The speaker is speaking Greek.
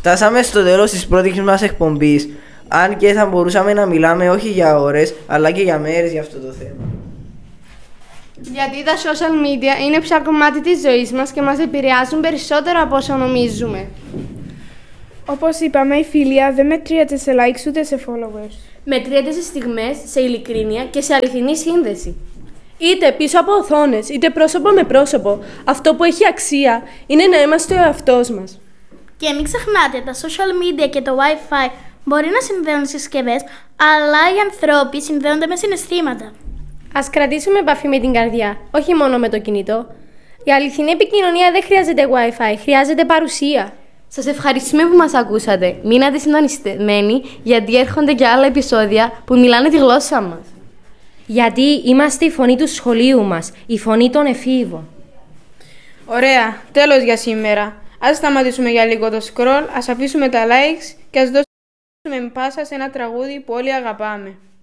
Φτάσαμε στο τέλος της πρώτης μας εκπομπής. Αν και θα μπορούσαμε να μιλάμε όχι για ώρες, αλλά και για μέρες για αυτό το θέμα. Γιατί τα social media είναι πια κομμάτι της ζωής μας και μας επηρεάζουν περισσότερο από όσο νομίζουμε. Όπως είπαμε, η φιλία δεν μετριέται σε likes ούτε σε followers. Μετριέται σε στιγμές, σε ειλικρίνεια και σε αληθινή σύνδεση. Είτε πίσω από οθόνες, είτε πρόσωπο με πρόσωπο. Αυτό που έχει αξία είναι να είμαστε ο εαυτός μας. Και μην ξεχνάτε, τα social media και το Wi-Fi μπορεί να συνδέουν συσκευές, αλλά οι άνθρωποι συνδέονται με συναισθήματα. Ας κρατήσουμε επαφή με την καρδιά, όχι μόνο με το κινητό. Η αληθινή επικοινωνία δεν χρειάζεται Wi-Fi, χρειάζεται παρουσία. Σας ευχαριστούμε που μας ακούσατε. Μείνατε συντονισμένοι, γιατί έρχονται και άλλα επεισόδια που μιλάνε τη γλώσσα μας. Γιατί είμαστε η φωνή του σχολείου μας, η φωνή των εφήβων. Ωραία, τέλος για σήμερα. Ας σταματήσουμε για λίγο το scroll, ας αφήσουμε τα likes και ας δώσουμε πάσα σε ένα τραγούδι που όλοι αγαπάμε.